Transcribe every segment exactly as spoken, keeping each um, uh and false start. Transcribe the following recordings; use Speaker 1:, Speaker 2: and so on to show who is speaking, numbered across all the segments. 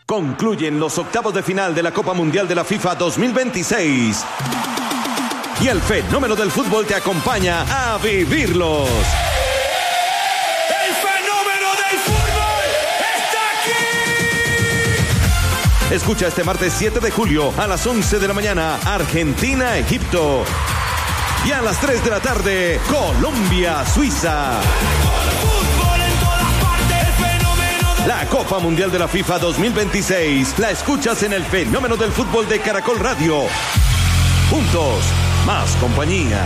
Speaker 1: Concluyen los octavos de final de la Copa Mundial de la FIFA dos mil veintiséis. Y el fenómeno del fútbol te acompaña a vivirlos.
Speaker 2: ¡El fenómeno del fútbol está aquí!
Speaker 1: Escucha este martes siete de julio a las once de la mañana Argentina-Egipto. Y a las tres de la tarde Colombia-Suiza. La Copa Mundial de la FIFA dos mil veintiséis la escuchas en el fenómeno del fútbol de Caracol Radio. Juntos, más compañía.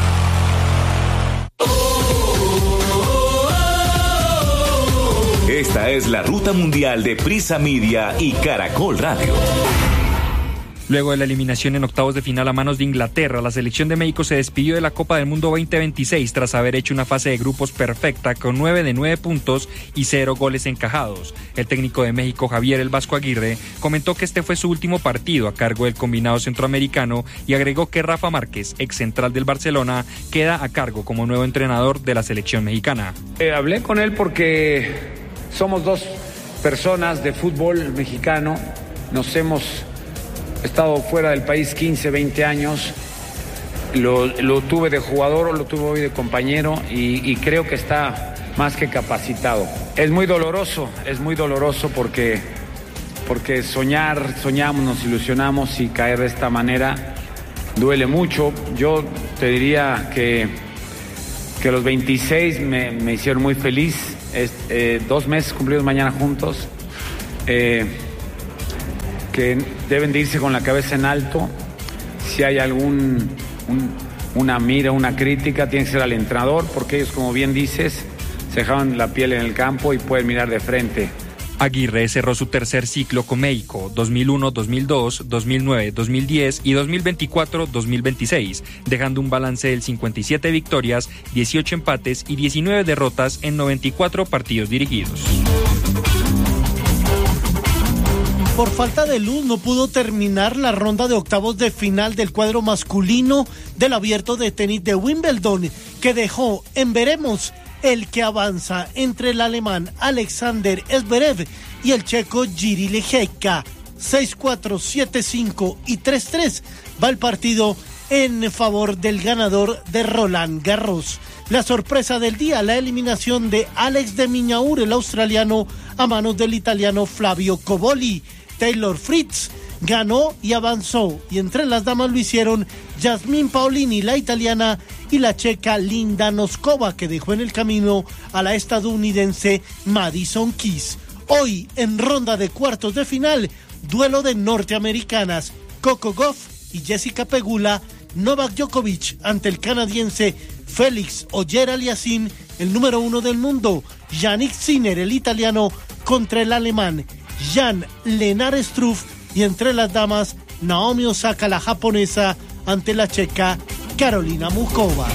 Speaker 3: Esta es la ruta mundial de Prisa Media y Caracol Radio.
Speaker 4: Luego de la eliminación en octavos de final a manos de Inglaterra, la selección de México se despidió de la Copa del Mundo veinte veintiséis tras haber hecho una fase de grupos perfecta con nueve de nueve puntos y cero goles encajados. El técnico de México, Javier El Vasco Aguirre, comentó que este fue su último partido a cargo del combinado centroamericano y agregó que Rafa Márquez, ex central del Barcelona, queda a cargo como nuevo entrenador de la selección mexicana.
Speaker 5: Eh, hablé con él porque somos dos personas de fútbol mexicano, nos hemos He estado fuera del país quince, veinte años, lo, lo tuve de jugador, lo tuve hoy de compañero y, y creo que está más que capacitado. Es muy doloroso, es muy doloroso porque, porque soñar, soñamos, nos ilusionamos y caer de esta manera duele mucho. Yo te diría que, que los veintiséis me, me hicieron muy feliz, es, eh, dos meses cumplidos mañana juntos. Eh, que deben de irse con la cabeza en alto. Si hay algún un, una mira, una crítica, tiene que ser al entrenador, porque ellos, como bien dices, se dejaban la piel en el campo y pueden mirar de frente.
Speaker 4: Aguirre cerró su tercer ciclo con México, dos mil uno dos mil dos, dos mil nueve dos mil diez y dos mil veinticuatro dos mil veintiséis, dejando un balance de cincuenta y siete victorias, dieciocho empates y diecinueve derrotas en noventa y cuatro partidos dirigidos.
Speaker 6: Por falta de luz no pudo terminar la ronda de octavos de final del cuadro masculino del Abierto de Tenis de Wimbledon, que dejó en veremos el que avanza entre el alemán Alexander Zverev y el checo Jiří Lehecka. seis cuatro, siete cinco y tres tres va el partido en favor del ganador de Roland Garros. La sorpresa del día, la eliminación de Alex de Minaur, el australiano, a manos del italiano Flavio Cobolli. Taylor Fritz ganó y avanzó, y entre las damas lo hicieron Jasmine Paolini, la italiana, y la checa Linda Noskova, que dejó en el camino a la estadounidense Madison Keys. Hoy, en ronda de cuartos de final, duelo de norteamericanas, Coco Gauff y Jessica Pegula, Novak Djokovic ante el canadiense Félix Auger-Aliassime, el número uno del mundo, Yannick Sinner, el italiano, contra el alemán Jan-Lennard Struff, y entre las damas Naomi Osaka, la japonesa, ante la checa Karolina Muchova.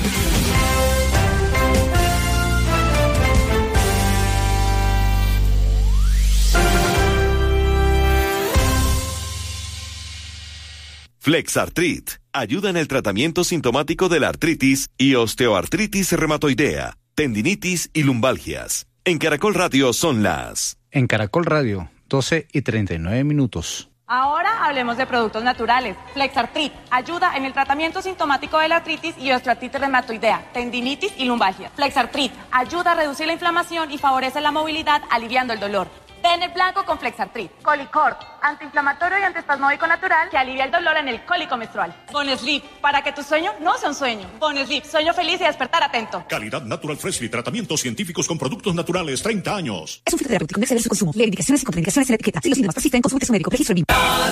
Speaker 1: Flexartrit ayuda en el tratamiento sintomático de la artritis y osteoartritis reumatoidea, tendinitis y lumbalgias. En Caracol Radio son las...
Speaker 7: En Caracol Radio, doce y treinta y nueve minutos.
Speaker 8: Ahora hablemos de productos naturales. Flexartrit ayuda en el tratamiento sintomático de la artritis y osteoartritis reumatoidea, tendinitis y lumbalgia. Flexartrit ayuda a reducir la inflamación y favorece la movilidad, aliviando el dolor. Ten el blanco con Flexartrit. Colicort, antiinflamatorio y antiespasmódico natural que alivia el dolor en el cólico menstrual. Bonesleep, para que tu sueño no sea un sueño. Bonesleep, sueño feliz y despertar atento.
Speaker 9: Calidad Natural Freshly, tratamientos científicos con productos naturales, treinta años.
Speaker 10: Es un fitoterapéutico, no exceder su consumo. Leer indicaciones y contraindicaciones en la etiqueta. Si los síntomas persisten, consulte a su médico. Registro B I M.